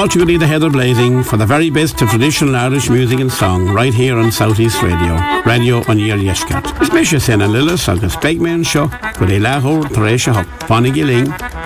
Fáilte go dtí the heather blazing for the very best of traditional Irish music and song right here on Southeast Radio, Radio on Year Yeshkat. Is Misha Sena Lillis agus Begman Show, go dé lethór tar éis a hop. Fáinnig i ling.